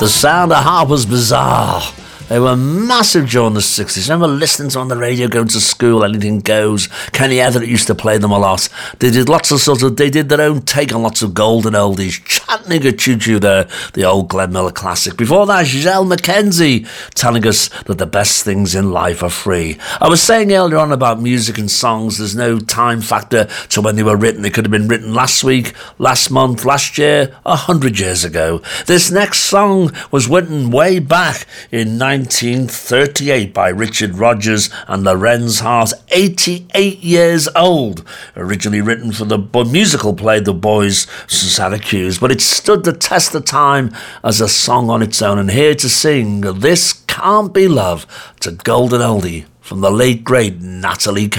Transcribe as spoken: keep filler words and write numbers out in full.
The sound of Harper's Bazaar. They were massive during the sixties. I remember listening to them on the radio, going to school, Anything Goes. Kenny Everett used to play them a lot. They did lots of sort of, they did their own take on lots of golden oldies. Chattanooga Choo Choo there, the old Glenn Miller classic. Before that, Giselle McKenzie telling us that the best things in life are free. I was saying earlier on about music and songs, there's no time factor to when they were written. They could have been written last week, last month, last year, a hundred years ago. This next song was written way back in nineteen thirty-eight by Richard Rodgers and Lorenz Hart, eighty-eight years old. Originally written for the musical play The Boys from Syracuse, but it stood the test of time as a song on its own. And here to sing This Can't Be Love, it's a golden oldie from the late great Natalie